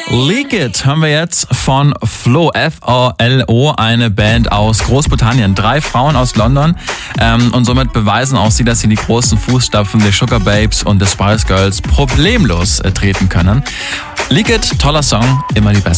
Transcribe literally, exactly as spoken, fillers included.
Leak It hören wir jetzt von Flo, F O L O, eine Band aus Großbritannien. Drei Frauen aus London ähm, und somit beweisen auch sie, dass sie in die großen Fußstapfen der Sugar Babes und des Spice Girls problemlos äh, treten können. Leak It, toller Song, immer die beste.